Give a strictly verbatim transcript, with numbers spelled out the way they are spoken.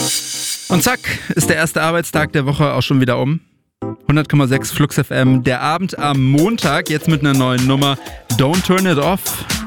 Und zack, ist der erste Arbeitstag der Woche auch schon wieder um. hundert Komma sechs Flux F M, der Abend am Montag, jetzt mit einer neuen Nummer. Don't Turn It Off.